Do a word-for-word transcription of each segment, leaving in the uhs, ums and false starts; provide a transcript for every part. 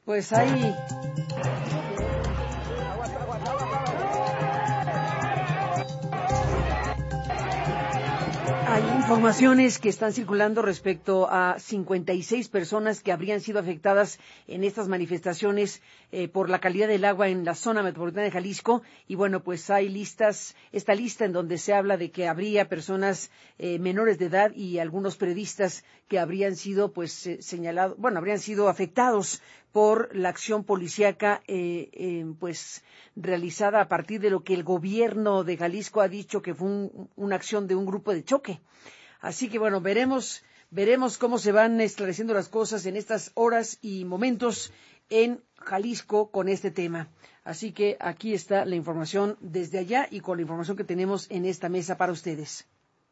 Pues hay Hay informaciones que están circulando respecto a cincuenta y seis personas que habrían sido afectadas en estas manifestaciones eh, por la calidad del agua en la zona metropolitana de Jalisco. Y bueno, pues hay listas, esta lista en donde se habla de que habría personas eh, menores de edad y algunos periodistas que habrían sido pues eh, señalados, bueno, habrían sido afectados por la acción policíaca eh, eh, pues realizada a partir de lo que el gobierno de Jalisco ha dicho que fue un, una acción de un grupo de choque. Así que bueno, veremos veremos cómo se van esclareciendo las cosas en estas horas y momentos en Jalisco con este tema. Así que aquí está la información desde allá y con la información que tenemos en esta mesa para ustedes.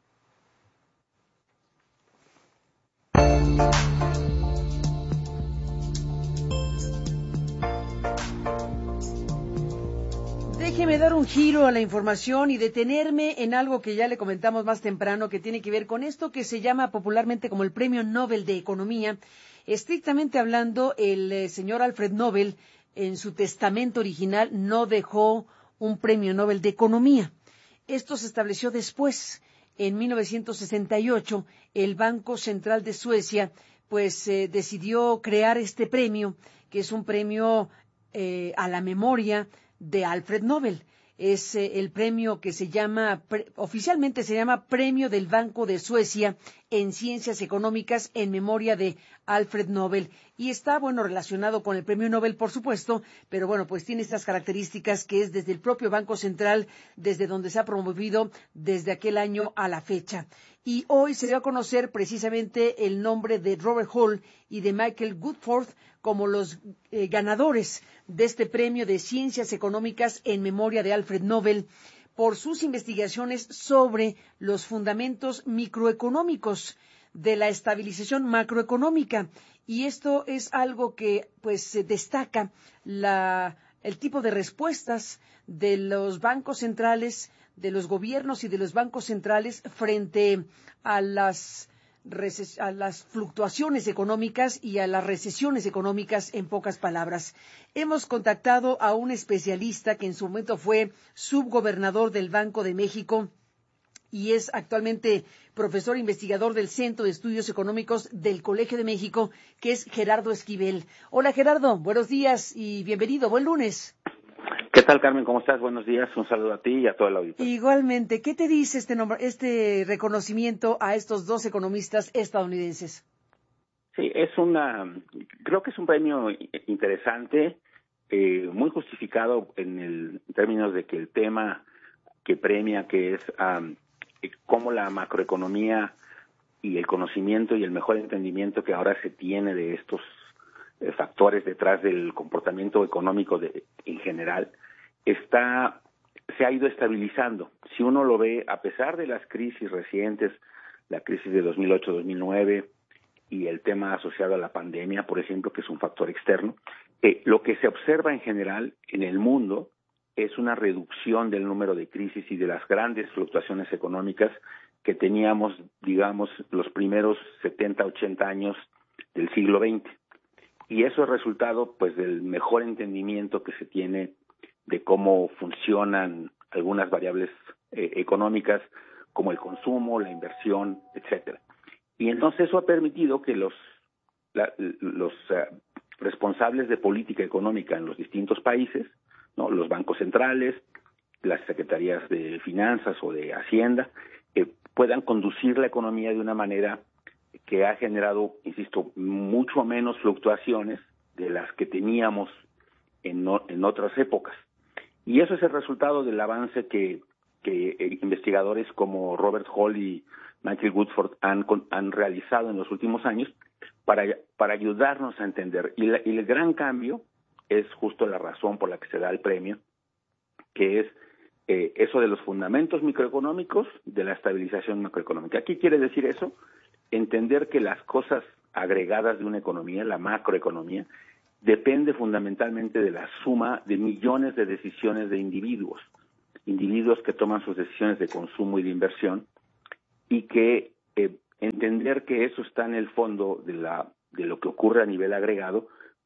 Déjeme dar un giro a la información y detenerme en algo que ya le comentamos más temprano, que tiene que ver con esto que se llama popularmente como el Premio Nobel de Economía. Estrictamente hablando, el eh, señor Alfred Nobel, en su testamento original, no dejó un Premio Nobel de Economía. Esto se estableció después. En mil novecientos sesenta y ocho, el Banco Central de Suecia pues eh, decidió crear este premio, que es un premio eh, a la memoria de Alfred Nobel. Es eh, el premio que se llama, pre, oficialmente se llama Premio del Banco de Suecia en Ciencias Económicas en memoria de Alfred Nobel. Y está, bueno, relacionado con el Premio Nobel, por supuesto, pero bueno, pues tiene estas características que es desde el propio Banco Central, desde donde se ha promovido desde aquel año a la fecha. Y hoy se dio a conocer precisamente el nombre de Robert Hall y de Michael Woodforth como los eh, ganadores de este premio de Ciencias Económicas en memoria de Alfred Nobel por sus investigaciones sobre los fundamentos microeconómicos de la estabilización macroeconómica. Y esto es algo que pues destaca la, el tipo de respuestas de los bancos centrales, de los gobiernos y de los bancos centrales frente a las a las fluctuaciones económicas y a las recesiones económicas, en pocas palabras. Hemos contactado a un especialista que en su momento fue subgobernador del Banco de México y es actualmente profesor investigador del Centro de Estudios Económicos del Colegio de México, que es Gerardo Esquivel. Hola, Gerardo, buenos días y bienvenido, buen lunes. ¿Qué tal, Carmen? ¿Cómo estás? Buenos días. Un saludo a ti y a todo el auditorio. Igualmente, ¿qué te dice este nombre, este reconocimiento a estos dos economistas estadounidenses? Sí, es una, creo que es un premio interesante, eh, muy justificado en, el, en términos de que el tema que premia, que es um, cómo la macroeconomía y el conocimiento y el mejor entendimiento que ahora se tiene de estos eh, factores detrás del comportamiento económico de, en general, está se ha ido estabilizando. Si uno lo ve, a pesar de las crisis recientes, la crisis de dos mil ocho dos mil nueve y el tema asociado a la pandemia, por ejemplo, que es un factor externo, eh, lo que se observa en general en el mundo es una reducción del número de crisis y de las grandes fluctuaciones económicas que teníamos, digamos, los primeros setenta, ochenta años del siglo veinte. Y eso es resultado, pues, del mejor entendimiento que se tiene de cómo funcionan algunas variables eh, económicas como el consumo, la inversión, etcétera. Y entonces eso ha permitido que los la, los uh, responsables de política económica en los distintos países, ¿no?, los bancos centrales, las secretarías de finanzas o de Hacienda, eh, puedan conducir la economía de una manera que ha generado, insisto, mucho menos fluctuaciones de las que teníamos en, no, en otras épocas. Y eso es el resultado del avance que, que eh, investigadores como Robert Hall y Michael Woodforth han, han realizado en los últimos años para, para ayudarnos a entender. Y, la, y el gran cambio es justo la razón por la que se da el premio, que es eh, eso de los fundamentos microeconómicos de la estabilización macroeconómica. ¿Qué quiere decir eso? Entender que las cosas agregadas de una economía, la macroeconomía, depende fundamentalmente de la suma de millones de decisiones de individuos, individuos que toman sus decisiones de consumo y de inversión, y que eh, entender que eso está en el fondo de, la, de lo que ocurre a nivel agregado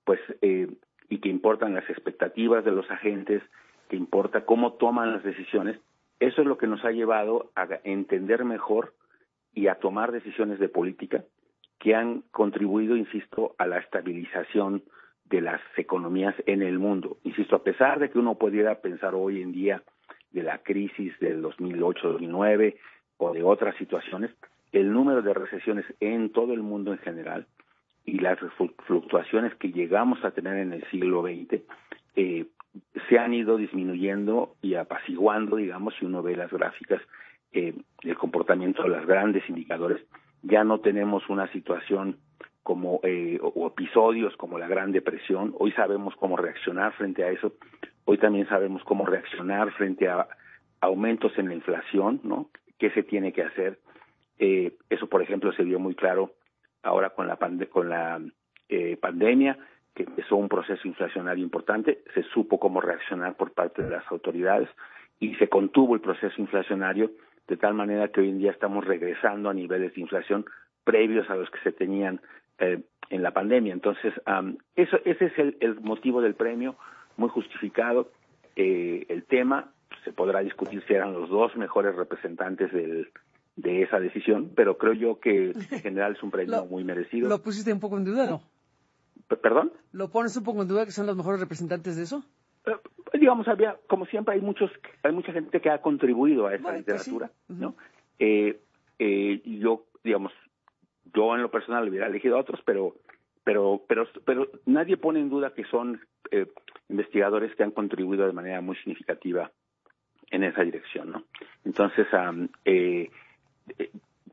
pues eh, y que importan las expectativas de los agentes, que importa cómo toman las decisiones. Eso es lo que nos ha llevado a entender mejor y a tomar decisiones de política que han contribuido, insisto, a la estabilización de las economías en el mundo. Insisto, a pesar de que uno pudiera pensar hoy en día de la crisis del dos mil ocho dos mil nueve o de otras situaciones, el número de recesiones en todo el mundo en general y las fluctuaciones que llegamos a tener en el siglo veinte eh, se han ido disminuyendo y apaciguando, digamos, si uno ve las gráficas, eh, el comportamiento de los grandes indicadores. Ya no tenemos una situación como eh, o episodios como la Gran Depresión. Hoy sabemos cómo reaccionar frente a eso. Hoy también sabemos cómo reaccionar frente a aumentos en la inflación, ¿no? ¿Qué se tiene que hacer? Eh, eso, por ejemplo, se vio muy claro ahora con la pande- con la eh, pandemia, que empezó un proceso inflacionario importante. Se supo cómo reaccionar por parte de las autoridades y se contuvo el proceso inflacionario de tal manera que hoy en día estamos regresando a niveles de inflación previos a los que se tenían eh, en la pandemia. Entonces, um, eso, ese es el, el motivo del premio, muy justificado. Eh, el tema se podrá discutir si eran los dos mejores representantes del, de esa decisión, pero creo yo que en general es un premio lo, muy merecido. ¿Lo pusiste un poco en duda, no? P- ¿Perdón? ¿Lo pones un poco en duda que son los mejores representantes de eso? Eh, digamos, había, como siempre, hay muchos, hay mucha gente que ha contribuido a esa Bueno, literatura, pues sí. Uh-huh. ¿no? Eh, eh, yo, digamos, yo en lo personal hubiera elegido a otros, pero, pero, pero, pero nadie pone en duda que son eh, investigadores que han contribuido de manera muy significativa en esa dirección, ¿no? Entonces, um, eh, eh,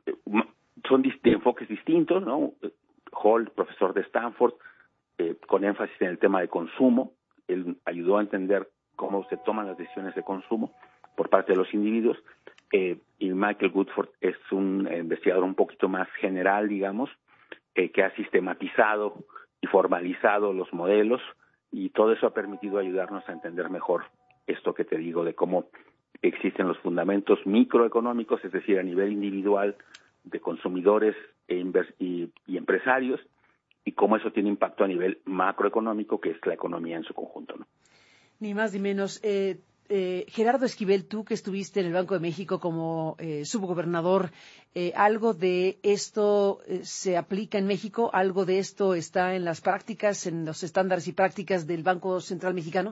son dist- enfoques distintos, ¿no? Hall, profesor de Stanford, eh, con énfasis en el tema de consumo. Él ayudó a entender cómo se toman las decisiones de consumo por parte de los individuos, eh, y Michael Woodford es un investigador un poquito más general, digamos, eh, que ha sistematizado y formalizado los modelos, y todo eso ha permitido ayudarnos a entender mejor esto que te digo de cómo existen los fundamentos microeconómicos, es decir, a nivel individual de consumidores e inver- y, y empresarios, y cómo eso tiene impacto a nivel macroeconómico, que es la economía en su conjunto, ¿no? Ni más ni menos. Eh, eh, Gerardo Esquivel, tú que estuviste en el Banco de México como eh, subgobernador, eh, ¿algo de esto eh, se aplica en México? ¿Algo de esto está en las prácticas, en los estándares y prácticas del Banco Central Mexicano?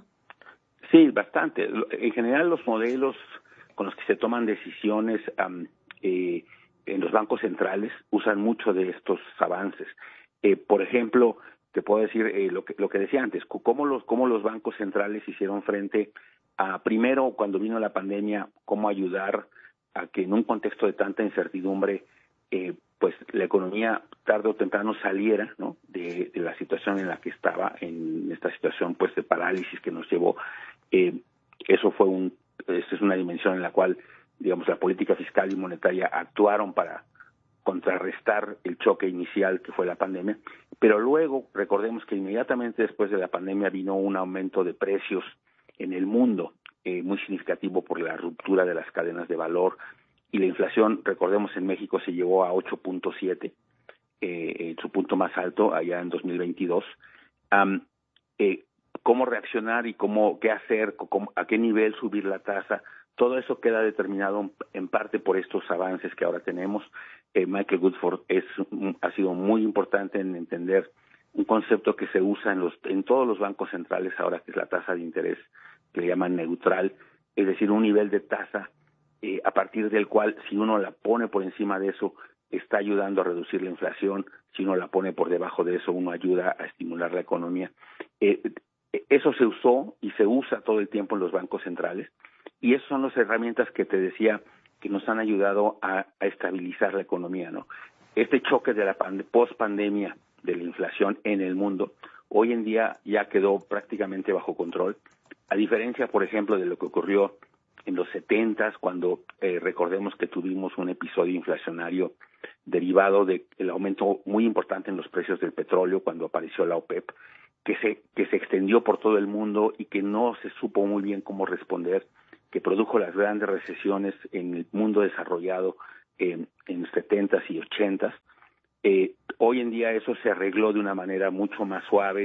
Sí, bastante. En general, los modelos con los que se toman decisiones um, eh, en los bancos centrales usan mucho de estos avances. Eh, por ejemplo, te puedo decir eh, lo que lo que decía antes, cómo los cómo los bancos centrales hicieron frente a, primero, cuando vino la pandemia, cómo ayudar a que en un contexto de tanta incertidumbre, eh, pues la economía tarde o temprano saliera, ¿no?, de, de la situación en la que estaba, en esta situación pues de parálisis que nos llevó. Eh, eso fue un, esa es una dimensión en la cual, digamos, la política fiscal y monetaria actuaron para contrarrestar el choque inicial que fue la pandemia, pero luego recordemos que inmediatamente después de la pandemia vino un aumento de precios en el mundo, eh, muy significativo por la ruptura de las cadenas de valor, y la inflación, recordemos, en México se llevó a ocho punto siete, eh, en su punto más alto allá en dos mil veintidós. Um, eh, cómo reaccionar y cómo qué hacer, cómo, a qué nivel subir la tasa, todo eso queda determinado en parte por estos avances que ahora tenemos. Eh, Michael Woodford es, ha sido muy importante en entender un concepto que se usa en, los, en todos los bancos centrales ahora, que es la tasa de interés, que le llaman neutral, es decir, un nivel de tasa eh, a partir del cual, si uno la pone por encima de eso, está ayudando a reducir la inflación; si uno la pone por debajo de eso, uno ayuda a estimular la economía. Eh, eso se usó y se usa todo el tiempo en los bancos centrales, y esas son las herramientas que te decía que nos han ayudado a, a estabilizar la economía, ¿no? Este choque de la pand- post-pandemia de la inflación en el mundo, hoy en día ya quedó prácticamente bajo control, a diferencia, por ejemplo, de lo que ocurrió en los setentas, cuando eh, recordemos que tuvimos un episodio inflacionario derivado del aumento muy importante en los precios del petróleo cuando apareció la OPEP, que se que se extendió por todo el mundo y que no se supo muy bien cómo responder, que produjo las grandes recesiones en el mundo desarrollado eh, en setentas y ochentas. Eh, hoy en día eso se arregló de una manera mucho más suave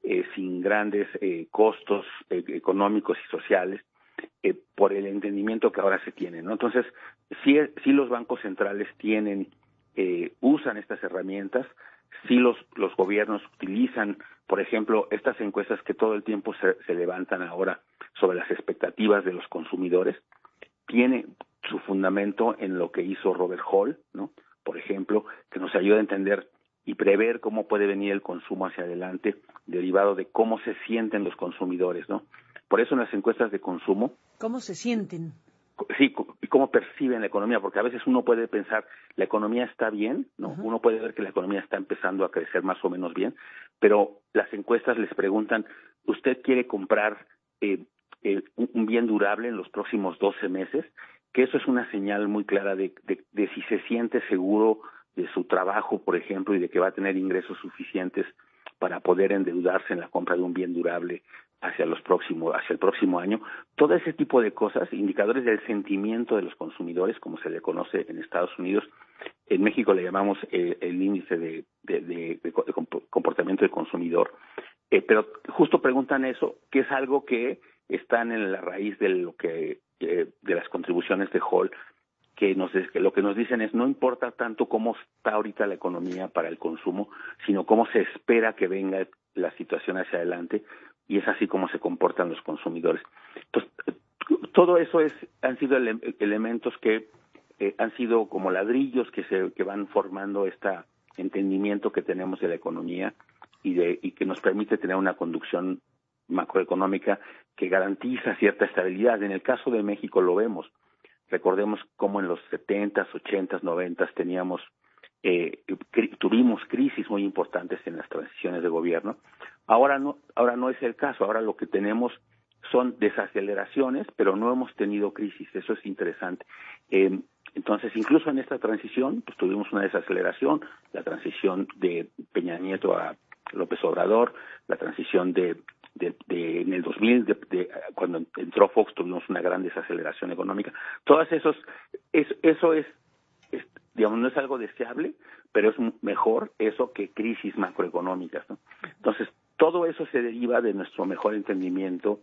eh, sin grandes eh, costos eh, económicos y sociales, eh, por el entendimiento que ahora se tiene, ¿no? Entonces, sí, sí los bancos centrales tienen, eh, usan estas herramientas, sí los, los gobiernos utilizan, por ejemplo, estas encuestas que todo el tiempo se, se levantan ahora sobre las expectativas de los consumidores, tiene su fundamento en lo que hizo Robert Hall, ¿no? Por ejemplo, que nos ayuda a entender y prever cómo puede venir el consumo hacia adelante, derivado de cómo se sienten los consumidores, ¿no? Por eso en las encuestas de consumo... ¿Cómo se sienten? Sí, y cómo perciben la economía, porque a veces uno puede pensar, la economía está bien, ¿no? Uh-huh. Uno puede ver que la economía está empezando a crecer más o menos bien, pero las encuestas les preguntan, ¿usted quiere comprar eh, eh, un bien durable en los próximos doce meses? Que eso es una señal muy clara de, de, de si se siente seguro de su trabajo, por ejemplo, y de que va a tener ingresos suficientes para poder endeudarse en la compra de un bien durable hacia los próximos, hacia el próximo año. Todo ese tipo de cosas, indicadores del sentimiento de los consumidores, como se le conoce en Estados Unidos. En México le llamamos eh, el índice de, de, de, de comportamiento del consumidor. Eh, pero justo preguntan eso, que es algo que están en la raíz de lo que eh, de las contribuciones de Hall, que nos que lo que nos dicen es no importa tanto cómo está ahorita la economía para el consumo, sino cómo se espera que venga la situación hacia adelante, y es así como se comportan los consumidores. Entonces, todo eso es han sido ele elementos que eh, han sido como ladrillos que se que van formando este entendimiento que tenemos de la economía y de y que nos permite tener una conducción macroeconómica que garantiza cierta estabilidad. En el caso de México lo vemos. Recordemos cómo en los setentas, ochentas, noventas teníamos eh, cri tuvimos crisis muy importantes en las transiciones de gobierno. Ahora no, ahora no es el caso. Ahora lo que tenemos son desaceleraciones, pero no hemos tenido crisis. Eso es interesante. Eh, entonces, incluso en esta transición, pues tuvimos una desaceleración, la transición de Peña Nieto a López Obrador, la transición de De, de, en el dos mil, de, de, cuando entró Fox, tuvimos una gran desaceleración económica. Todas esos, es, eso es, es, digamos, no es algo deseable, pero es mejor eso que crisis macroeconómicas, ¿no? Entonces, todo eso se deriva de nuestro mejor entendimiento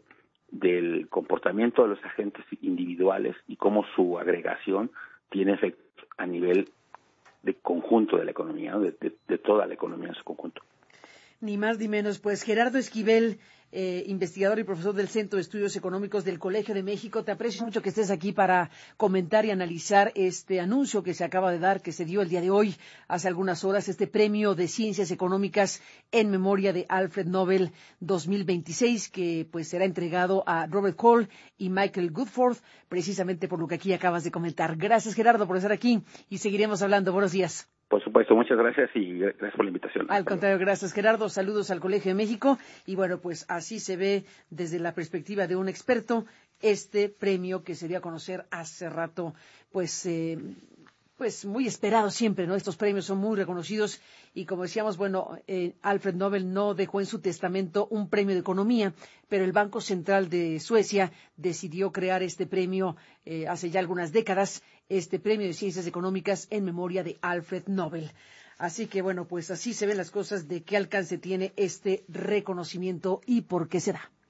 del comportamiento de los agentes individuales y cómo su agregación tiene efectos a nivel de conjunto de la economía, ¿no? de, de, de toda la economía en su conjunto. Ni más ni menos. Pues Gerardo Esquivel, eh, investigador y profesor del Centro de Estudios Económicos del Colegio de México, te aprecio mucho que estés aquí para comentar y analizar este anuncio que se acaba de dar, que se dio el día de hoy, hace algunas horas, este premio de Ciencias Económicas en memoria de Alfred Nobel dos mil veintiséis, que pues será entregado a Robert Hall y Michael Goodforth, precisamente por lo que aquí acabas de comentar. Gracias, Gerardo, por estar aquí y seguiremos hablando. Buenos días. Por supuesto, muchas gracias y gracias por la invitación. Al contrario, gracias, Gerardo. Saludos al Colegio de México. Y bueno, pues así se ve desde la perspectiva de un experto este premio que se dio a conocer hace rato, pues, eh, pues muy esperado siempre, ¿no? Estos premios son muy reconocidos y como decíamos, bueno, eh, Alfred Nobel no dejó en su testamento un premio de economía, pero el Banco Central de Suecia decidió crear este premio eh, hace ya algunas décadas, este premio de Ciencias Económicas en memoria de Alfred Nobel. Así que, bueno, pues así se ven las cosas de qué alcance tiene este reconocimiento y por qué se da.